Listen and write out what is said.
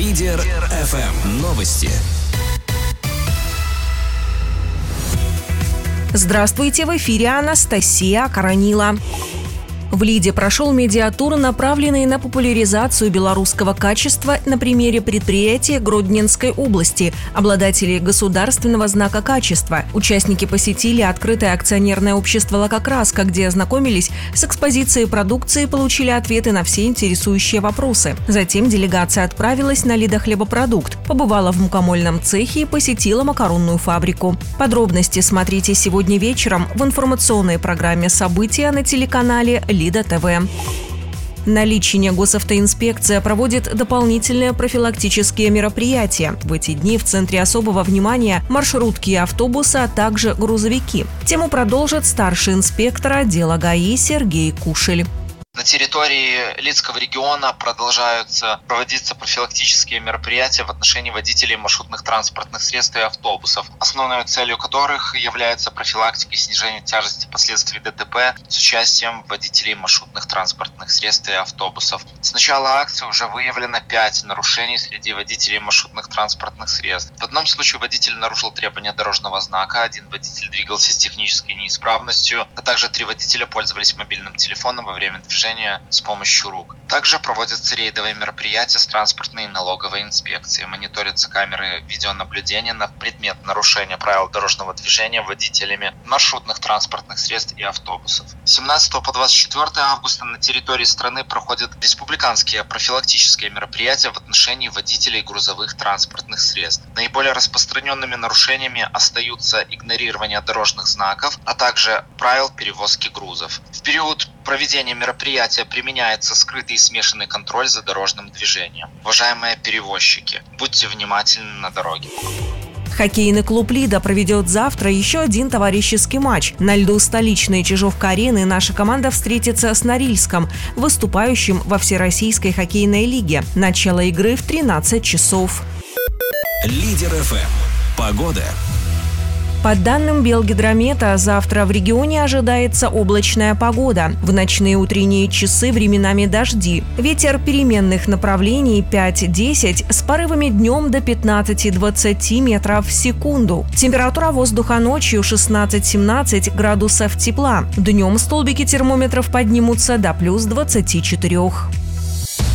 Лидер ФМ. Новости. Здравствуйте, в эфире Анастасия Каранила. В Лиде прошел медиатур, направленный на популяризацию белорусского качества на примере предприятия Гродненской области, обладателей государственного знака качества. Участники посетили открытое акционерное общество «Лакокраска», где ознакомились с экспозицией продукции и получили ответы на все интересующие вопросы. Затем делегация отправилась на «Лидохлебопродукт», побывала в мукомольном цехе и посетила макаронную фабрику. Подробности смотрите сегодня вечером в информационной программе «События» на телеканале Лида ТВ. На Личине госавтоинспекция проводит дополнительные профилактические мероприятия. В эти дни в центре особого внимания маршрутки и автобусы, а также грузовики. Тему продолжит старший инспектор отдела ГАИ Сергей Кушель. На территории Лидского региона продолжаются проводиться профилактические мероприятия в отношении водителей маршрутных транспортных средств и автобусов, основной целью которых является профилактика и снижение тяжести последствий ДТП с участием водителей маршрутных транспортных средств и автобусов. С начала акции уже выявлено 5 нарушений среди водителей маршрутных транспортных средств. В одном случае водитель нарушил требования дорожного знака, один водитель двигался с технической неисправностью, а также 3 водителя пользовались мобильным телефоном во время движения с помощью рук. Также проводятся рейдовые мероприятия с транспортной и налоговой инспекцией. Мониторятся камеры видеонаблюдения на предмет нарушения правил дорожного движения водителями маршрутных транспортных средств и автобусов. С 17 по 24 августа на территории страны проходят республиканские профилактические мероприятия в отношении водителей грузовых транспортных средств. Наиболее распространенными нарушениями остаются игнорирование дорожных знаков, а также правил перевозки грузов. В период проведения мероприятия применяется скрытый и смешанный контроль за дорожным движением. Уважаемые перевозчики, будьте внимательны на дороге. Хоккейный клуб «Лида» проведет завтра еще один товарищеский матч. На льду столичной Чижовка-арены наша команда встретится с Норильском, выступающим во Всероссийской хоккейной лиге. Начало игры в 13 часов. Лидер ФМ. Погода. По данным Белгидромета, завтра в регионе ожидается облачная погода. В ночные и утренние часы временами дожди. Ветер переменных направлений 5-10 с порывами днем до 15-20 метров в секунду. Температура воздуха ночью 16-17 градусов тепла. Днем столбики термометров поднимутся до плюс 24.